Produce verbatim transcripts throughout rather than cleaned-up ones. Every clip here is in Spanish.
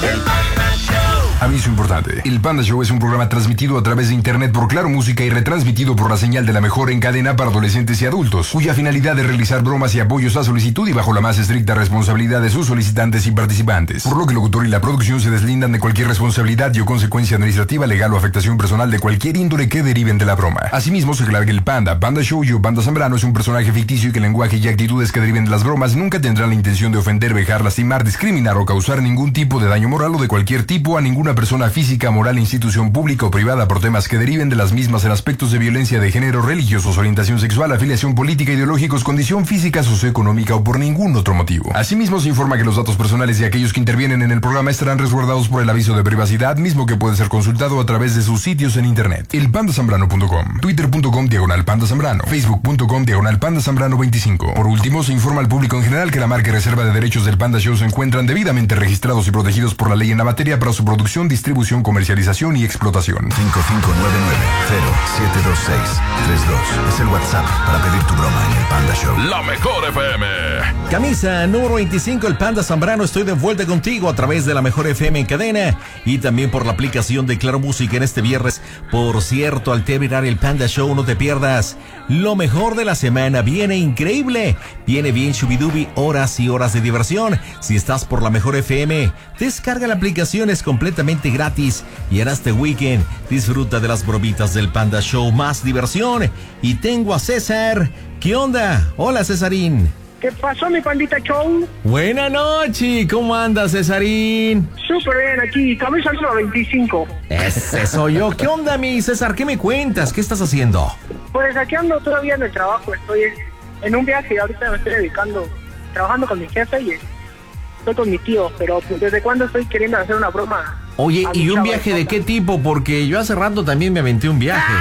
Aviso importante. El Panda Show es un programa transmitido a través de internet por Claro Música y retransmitido por la señal de la mejor en cadena para adolescentes y adultos, cuya finalidad es realizar bromas y apoyos a solicitud y bajo la más estricta responsabilidad de sus solicitantes y participantes. Por lo que el locutor y la producción se deslindan de cualquier responsabilidad y o consecuencia administrativa, legal o afectación personal de cualquier índole que deriven de la broma. Asimismo, se aclara que el Panda, Panda Show y o Panda Zambrano es un personaje ficticio y que el lenguaje y actitudes que deriven de las bromas nunca tendrán la intención de ofender, vejar, lastimar, discriminar o causar ningún tipo de daño moral o de cualquier tipo a ninguna persona física, moral, institución pública o privada por temas que deriven de las mismas en aspectos de violencia de género, religiosos, orientación sexual, afiliación política, ideológicos, condición física, socioeconómica o por ningún otro motivo. Asimismo, se informa que los datos personales de aquellos que intervienen en el programa estarán resguardados por el aviso de privacidad, mismo que puede ser consultado a través de sus sitios en internet. el panda zambrano punto com, twitter punto com diagonal panda zambrano, facebook punto com diagonal panda zambrano veinticinco. Por último, se informa al público en general que la marca y reserva de derechos del Panda Show se encuentran debidamente registrados y protegidos por la ley en la materia para su producción, distribución, comercialización y explotación. cinco cinco nueve nueve cero siete dos seis tres dos es el WhatsApp para pedir tu broma en el Panda Show. La mejor F M. Camisa número veinticinco, el Panda Zambrano. Estoy de vuelta contigo a través de la mejor F M en cadena y también por la aplicación de Claro Música en este viernes. Por cierto, al terminar el Panda Show, no te pierdas lo mejor de la semana. Viene increíble, viene bien shubidubi, horas y horas de diversión. Si estás por la mejor F M, descarga la aplicación, es completamente gratis y en este weekend disfruta de las bromitas del Panda Show, más diversión. Y tengo a César. ¿Qué onda? Hola, Cesarín. ¿Qué pasó, mi Pandita Show? Buena noche, ¿cómo andas, Cesarín? Súper bien, aquí, camisa número veinticinco. Ese soy yo. ¿Qué onda, mi César? ¿Qué me cuentas? ¿Qué estás haciendo? Pues aquí ando todavía en el trabajo, estoy en un viaje, ahorita me estoy dedicando, trabajando con mi jefe y estoy con mi tío, pero pues, ¿desde cuándo estoy queriendo hacer una broma? Oye, ¿y un viaje de qué tipo? Porque yo hace rato también me aventé un viaje.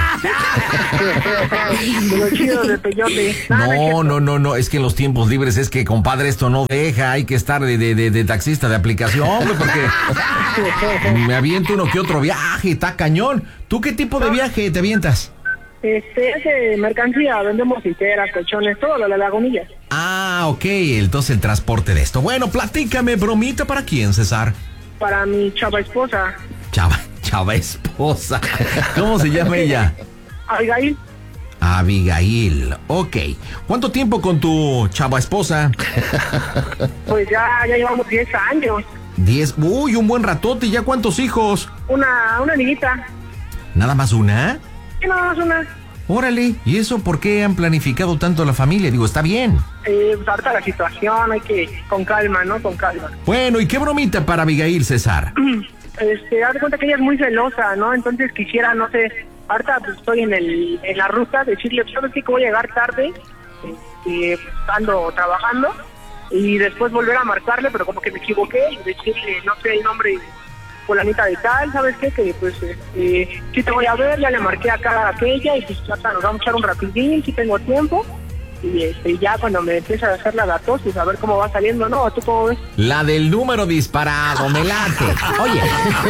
De los chidos de peyote. No, no, no, no, es que en los tiempos libres es que, compadre, esto no deja, hay que estar de, de, de, de taxista de aplicación, güey, porque me aviento uno que otro viaje, está cañón. ¿Tú qué tipo de viaje te avientas? Este, es de mercancía, vendemos literas, colchones, todo lo de la lagunilla. Ah, ok, entonces el transporte de esto. Bueno, platícame, bromita, ¿para quién, César? Para mi chava esposa. Chava, chava esposa. ¿Cómo se llama ella? Abigail. Abigail, ok. ¿Cuánto tiempo con tu chava esposa? Pues ya, ya llevamos diez años. Diez, uy, un buen ratote. ¿Ya cuántos hijos? Una, una niñita. ¿Nada más una? Sí, nada más una. Órale, ¿y eso por qué han planificado tanto la familia? Digo, está bien. Eh, pues ahorita la situación, hay que, con calma, ¿no? Con calma. Bueno, ¿y qué bromita para Abigail, César? Este, haz de cuenta que ella es muy celosa, ¿no? Entonces quisiera, no sé, ahorita pues, estoy en el en la ruta, decirle, ¿sabes qué? Que voy a llegar tarde, este, pues, ando trabajando, y después volver a marcarle, pero como que me equivoqué, y decirle, no sé, el nombre fulanita de tal, ¿sabes qué? Que pues, este, sí te voy a ver, ya le marqué acá a aquella, y pues hasta nos vamos a echar un rapidín, si tengo tiempo. Y este, ya cuando me empieza a hacer la gatosis, a ver cómo va saliendo, ¿no? ¿Tú cómo ves? La del número disparado, me late. Oye,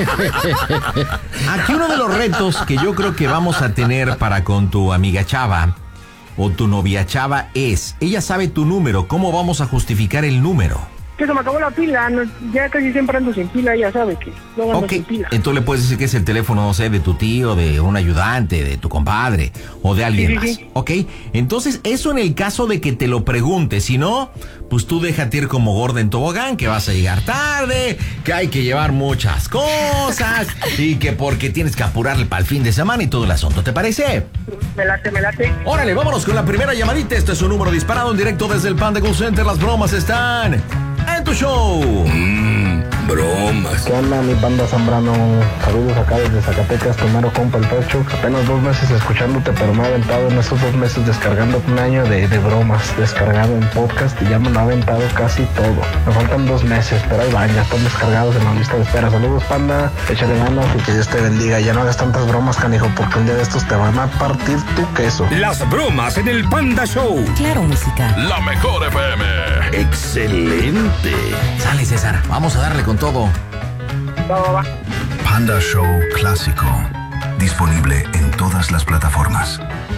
aquí uno de los retos que yo creo que vamos a tener para con tu amiga Chava o tu novia Chava es, ella sabe tu número, ¿cómo vamos a justificar el número? Que se me acabó la pila, no, ya casi siempre ando sin pila, ella sabe que no ando Ok, sin pila. entonces le puedes decir que es el teléfono, no sé, de tu tío, de un ayudante, de tu compadre o de alguien Sí, sí, más. sí. Ok, entonces eso en el caso de que te lo pregunte, si no, pues tú déjate ir como gorda en tobogán, que vas a llegar tarde, que hay que llevar muchas cosas y que porque tienes que apurarle para el fin de semana y todo el asunto, ¿te parece? Me late, me late. Órale, vámonos con la primera llamadita. Este es un número disparado en directo desde el Panda Call Center. Las bromas están en tu show. Mmm, bromas. ¿Qué onda, mi Panda Zambrano? Saludos acá desde Zacatecas, primero compa el Pecho. Apenas dos meses escuchándote, pero me he aventado en esos dos meses descargando un año de, de bromas, descargado en podcast y ya me lo he aventado casi todo. Me faltan dos meses, pero ahí van, ya están descargados en la lista de espera. Saludos, Panda, échale ganas y que Dios te bendiga. Ya no hagas tantas bromas, canijo, porque un día de estos te van a partir tu queso. Las bromas en el Panda Show. Claro Música. La mejor F M. Excelente. Sale, César, vamos a darle con todo. Va, va, va. Panda Show Clásico. Disponible en todas las plataformas.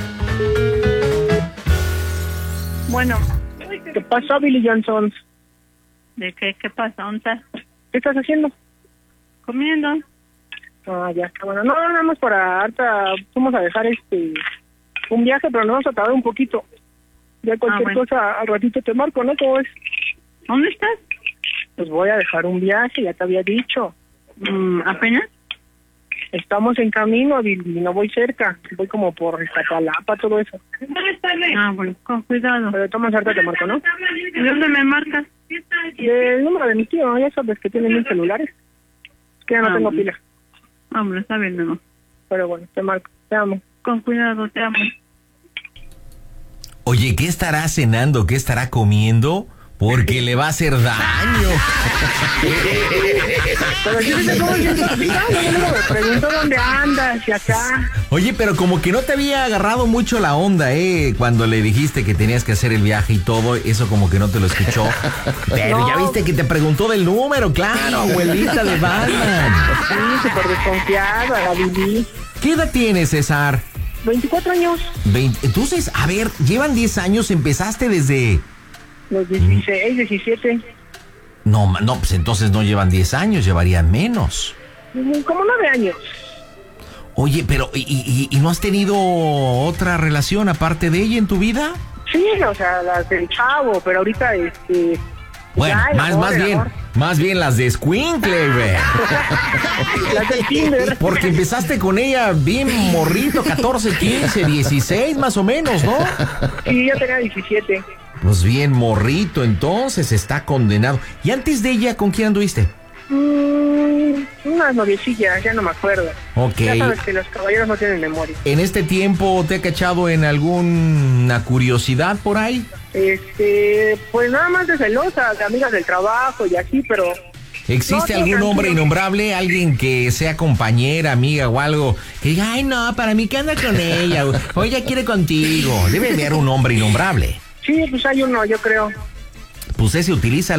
Bueno, ¿qué pasó, Billy Johnson? ¿De qué? ¿Qué pasa, onta? ¿Qué estás haciendo? Comiendo. Ah, ya está bueno. No, nada más para ahorita vamos a dejar este un viaje, pero nos vamos a tardar un poquito. Ya cualquier Ah, bueno. cosa al ratito te marco, ¿no? ¿Cómo ves? ¿Dónde estás? Pues voy a dejar un viaje, ya te había dicho. Mm, ¿Apenas? Estamos en camino y no voy cerca. Voy como por Iztapalapa, todo eso. Ah, bueno, con cuidado. Pero tomas ahorita te marco, ¿no? ¿De dónde me marcas? El número de mi tío, ya sabes que tiene mil celulares. Es que ya no Ah, tengo bueno. pila. Hombre, está bien, no. Pero bueno, te marco, te amo. Con cuidado, te amo. Oye, ¿qué estará cenando? ¿Qué estará comiendo? Porque le va a hacer daño. Pero yo no sé cómo se está picando, me pregunto dónde andas y acá. Oye, pero como que no te había agarrado mucho la onda, ¿eh? Cuando le dijiste que tenías que hacer el viaje y todo, eso como que no te lo escuchó. Pero No. ya viste que te preguntó del número, claro, abuelita de Batman. Sí, súper desconfiada, la viví. ¿Qué edad tienes, César? veinticuatro años, veinte. Entonces, a ver, llevan diez años, empezaste desde... los dieciséis, diecisiete, No, ma- no, pues entonces no llevan diez años, llevarían menos. como nueve años. Oye, pero ¿y, y, y no has tenido otra relación aparte de ella en tu vida? Sí, o sea, las del chavo, pero ahorita, este... Bueno, ya, el más, amor, más el bien, amor. más bien las de Squinkle, güey. Las del Tinder. Porque empezaste con ella bien morrito, catorce, quince, dieciséis más o menos, ¿no? Sí, yo tenía diecisiete. Pues bien morrito, entonces está condenado. ¿Y antes de ella con quién anduviste? Mm, unas noviecillas, ya no me acuerdo. Ok. Ya sabes que los caballeros no tienen memoria. ¿En este tiempo te ha cachado en alguna curiosidad por ahí? Este, pues nada más de celosas, de amigas del trabajo y así, pero... ¿Existe No, algún tranquilo. hombre innombrable, alguien que sea compañera, amiga o algo, que diga, ay no, para mí que anda con ella, o o ella quiere contigo? Debe de haber un hombre innombrable. Sí, pues hay uno, yo creo. Pues ese utiliza